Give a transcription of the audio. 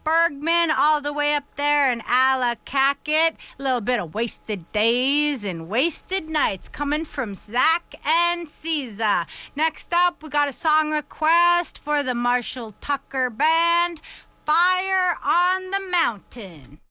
Bergman all the way up there in Allakaket. A little bit of Wasted Days and Wasted Nights coming from Zach and Caesar. Next up, we got a song request for the Marshall Tucker Band, Fire on the Mountain.